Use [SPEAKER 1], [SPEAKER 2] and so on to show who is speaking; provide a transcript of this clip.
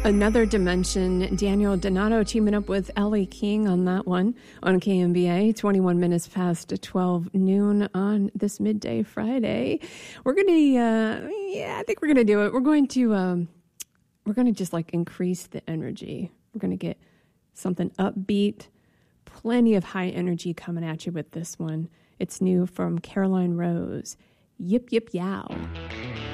[SPEAKER 1] Another Dimension, Daniel Donato teaming up with Ellie King on that one on KMBA, 21 minutes past 12 noon on this midday Friday. We're going to, I think we're going to do it. We're going to just like increase the energy. We're going to get something upbeat, plenty of high energy coming at you with this one. It's new from Caroline Rose. Yip, yip, yow.